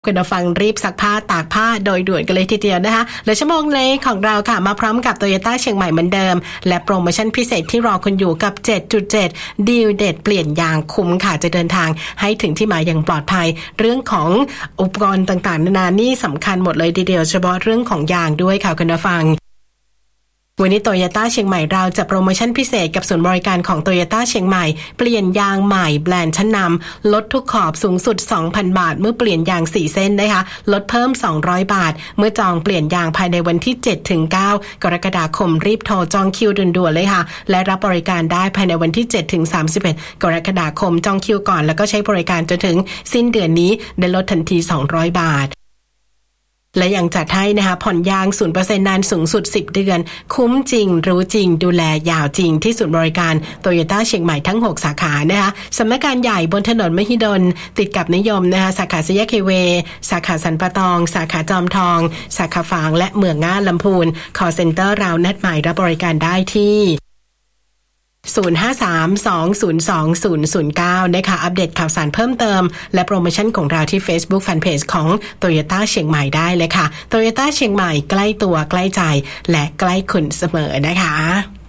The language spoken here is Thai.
คุณผู้ฟังรีบซักผ้าตากผ้าโดยด่วนกันเลยทีเดียวนะคะและชั่วโมงเลยของเราค่ะมาพร้อมกับ Toyota เชียงใหม่เหมือนเดิมและโปรโมชั่นพิเศษที่รอคุณอยู่กับ 7.7 ดีลเด็ดเปลี่ยนยางคุ้มค่ะจะเดินทางให้ถึงที่หมายอย่างปลอดภัยเรื่องของอุปกรณ์ต่างๆนานานี่สำคัญหมดเลยทีเดียวเฉพาะเรื่องของยางด้วยค่ะคุณผู้ฟังวันนี้ Toyota เชียงใหม่เราจะโปรโมชั่นพิเศษกับศูนย์บริการของ Toyota เชียงใหม่เปลี่ยนยางใหม่แบรนด์ชั้นนำลดทุกขอบสูงสุด 2,000 บาทเมื่อเปลี่ยนยาง4เส้นนะคะลดเพิ่ม200บาทเมื่อจองเปลี่ยนยางภายในวันที่ 7-9 กรกฎาคมรีบโทรจองคิวด่วนๆเลยค่ะและรับบริการได้ภายในวันที่ 7-31 กรกฎาคมจองคิวก่อนแล้วก็ใช้บริการจนถึงสิ้นเดือนนี้ได้ลดทันที200บาทและยังจัดให้นะคะผ่อนยาง 0% นานสูงสุด10เดือนคุ้มจริงรู้จริงดูแลยาวจริงที่ศูนย์บริการ Toyota เชียงใหม่ทั้ง6สาขานะคะสำนักงานใหญ่บนถนนมหิดลติดกับนิยมนะคะสาขาสี่แยกไฮเวย์สาขาสันปะตองสาขาจอมทองสาขาฝางและเมืองง่าลำพูน Call Center เรานัดหมายรับบริการได้ที่053-202-009 นะคะอัปเดตข่าวสารเพิ่มเติมและโปรโมชั่นของเราที่ Facebook Fanpage ของ Toyota เชียงใหม่ได้เลยค่ะ Toyota เชียงใหม่ใกล้ตัวใกล้ใจและใกล้คุณเสมอนะคะ